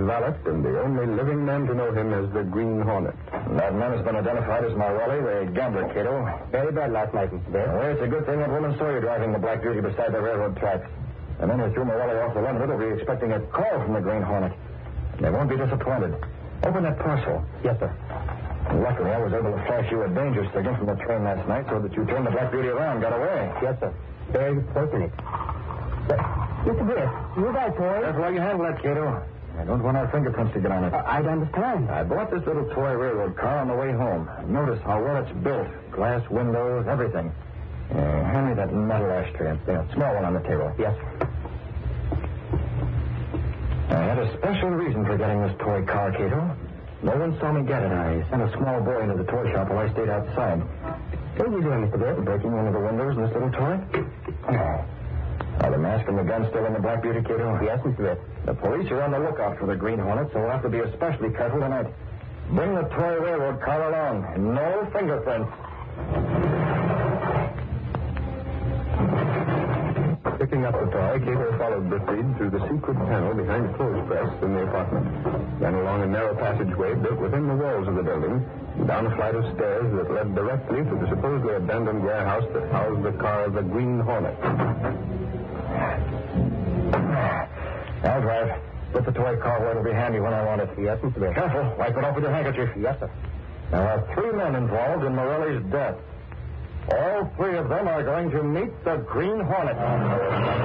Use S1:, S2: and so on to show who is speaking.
S1: valet and the only living man to know him as the Green Hornet.
S2: That man has been identified as Morelli, the gambler, Cato.
S3: Very bad last night, Mr. Baird.
S2: Well, it's a good thing that woman saw you driving the Black Beauty beside the railroad tracks. And then they threw Morelli off the run. They'll be expecting a call from the Green Hornet. They won't be disappointed. Open that parcel.
S3: Yes, sir.
S2: Luckily, I was able to flash you a danger signal from the train last night so that you turned the Black Beauty around and got away.
S3: Yes, sir. Very fortunate. Mr. Baird, you got toy?
S2: That's why you handle that, Cato. I don't want our fingerprints to get on it.
S3: I'd understand.
S2: I bought this little toy railroad car on the way home. Notice how well it's built. Glass windows, everything. Hand me that metal ashtray. Small one on the table.
S3: Yes, sir.
S2: I had a special reason for getting this toy car, Cato. No one saw me get it. I sent a small boy into the toy shop while I stayed outside. What are you doing, Mr. Baird? Breaking one of the windows in this little toy? Are the mask and the gun still in the Black Beauty, Cato?
S3: Yes, Mr. Baird.
S2: The police are on the lookout for the Green Hornet, so we'll have to be especially careful tonight. Bring the toy railroad car along. No fingerprints.
S1: Picking up the toy, Cato followed Berthied through the secret panel behind the clothes press in the apartment. Then along a narrow passageway built within the walls of the building, down a flight of stairs that led directly to the supposedly abandoned warehouse that housed the car of the Green Hornet.
S2: I'll drive. Put the toy car where it'll be handy when I want it.
S3: Yes, Mr. Baird.
S2: Careful. Wipe it off with your handkerchief.
S3: Yes, sir.
S2: There are 3 men involved in Morelli's death. All 3 of them are going to meet the Green Hornet.